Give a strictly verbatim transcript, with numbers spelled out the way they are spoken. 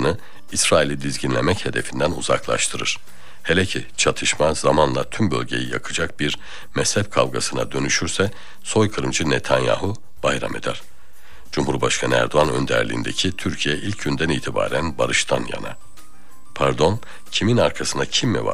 İran'ı İsrail'i dizginlemek hedefinden uzaklaştırır. Hele ki çatışma zamanla tüm bölgeyi yakacak bir mezhep kavgasına dönüşürse soykırımcı Netanyahu bayram eder. Cumhurbaşkanı Erdoğan önderliğindeki Türkiye ilk günden itibaren barıştan yana. Pardon, kimin arkasında kim mi var?